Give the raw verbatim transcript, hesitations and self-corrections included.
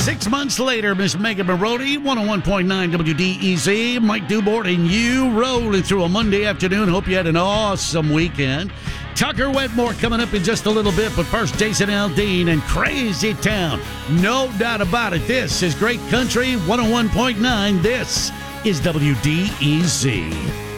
Six months later, Miss Megan Maroney, one oh one point nine W D E Z. Mike Dubort and you rolling through a Monday afternoon. Hope you had an awesome weekend. Tucker Wetmore coming up in just a little bit, but first, Jason Aldean and Crazy Town. No doubt about it. This is Great Country one oh one point nine. This is W D E Z.